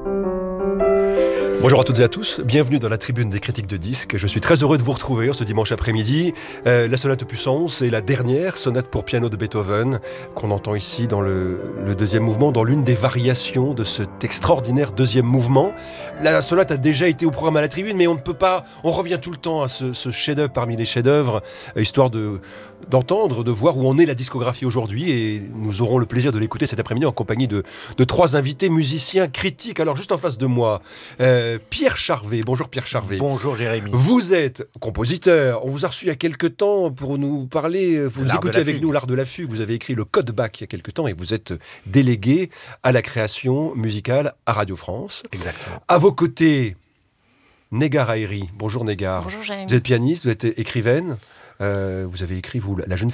Bonjour à toutes et à tous, bienvenue dans la tribune des critiques de disques. Je suis très heureux de vous retrouver ce dimanche après-midi. La sonate opus 11, c'est la dernière sonate pour piano de Beethoven qu'on entend ici dans le deuxième mouvement, dans l'une des variations de cet extraordinaire deuxième mouvement. La sonate a déjà été au programme à la tribune, mais on revient tout le temps à ce chef-d'œuvre parmi les chefs-d'œuvre, histoire d'entendre, de voir où en est la discographie aujourd'hui, et nous aurons le plaisir de l'écouter cet après-midi en compagnie de trois invités musiciens critiques. Alors juste en face de moi, Pierre Charvet. Bonjour Pierre Charvet. Bonjour Jérémy. Vous êtes compositeur. On vous a reçu il y a quelque temps pour nous parler, pour vous écouter avec nous l'art de la fugue. Vous avez écrit le Code Bach il y a quelque temps et vous êtes délégué à la création musicale à Radio France. Exactement. À vos côtés, Negar Haïry. Bonjour Negar. Bonjour Jérémy. Vous êtes pianiste, vous êtes écrivaine. Vous avez écrit, La jeune